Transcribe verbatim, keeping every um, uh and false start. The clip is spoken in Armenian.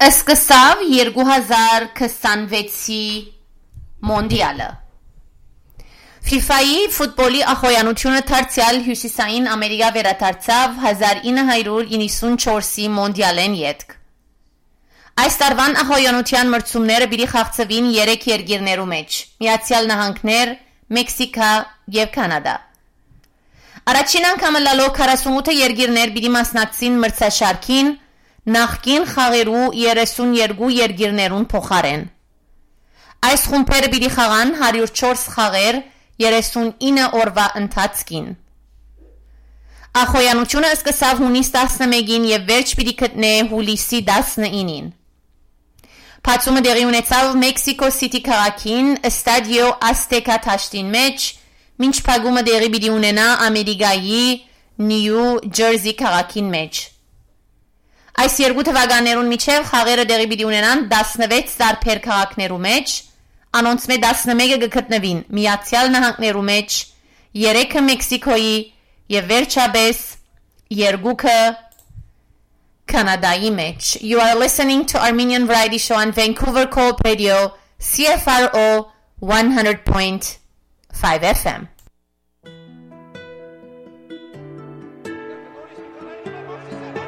Սկսավ երկու հազար քսանվեցի մոնդիալը։ FIFA-ի ֆուտբոլի ախոյանությունը դարձյալ հյուսիսային Ամերիկա վերադարձավ հազար ինը հարյուր իննսունչորսի մոնդիալեն ետք։ Այս տարվան ախոյանության մրցումները պիտի խաղացվին երեք երկիրներու մեջ՝ Միացյալ Նահանգներ, Մեքսիկա եւ Կանադա։ Առաջին անգամ լալով քառասունութ երկիրներ պիտի մասնակցին մրցաշարքին նախկին խաղերու երեսունյերկու երկիրներուն փոխարեն։ Այս խումբերը պիտի խաղան հարյուր չորս խաղեր երեսունինը օրվա ընթացքին։ Ախոյանությունը սկսավ հունիս տասնմեկին եւ վերջ պիտի գտնե հուլիսի տասնինին։ Բացումը դեղի ունեցավ Մեքսիկո Սիթի քաղաքին Ստադիո Աստեկա թաշտին մեջ, մինչ փակումը դեղի պիտի ունենա Ամերիկայի Նյու Ջերսի քաղաքին մեջ։ Այս երկու թվականներուն միջև խաղերը դեղի պիտի ունենան տասնվեց տարբեր քաղաքներու մեջ, անոնց մեջ տասնմեկը կգտնվին Միացյալ Նահանգներու մեջ, երեքը Մեքսիկոյի եւ վերջապես երկուքը Կանադայի մեջ։ You are listening to Armenian Variety Show on Vancouver Co-op Radio, C F R O one hundred point five F M.